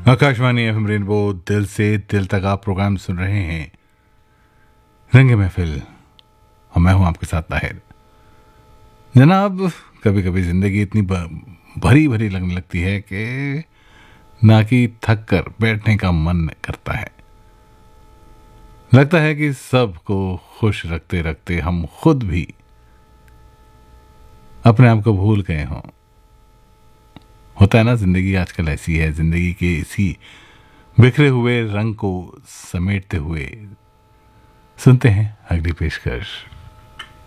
Akashvani FM rainbow दिल से दिल तक आप प्रोग्राम सुन रहे हैं रंग महफिल और मैं हूं आपके साथ ताहिर। जनाब, कभी कभी जिंदगी इतनी भरी भरी लगने लगती है कि ना कि थक कर बैठने का मन करता है। लगता है कि सबको खुश रखते रखते हम खुद भी अपने आप को भूल गए हों। होता है ना, जिंदगी आजकल ऐसी है। जिंदगी के इसी बिखरे हुए रंग को समेटते हुए सुनते हैं अगली पेशकश।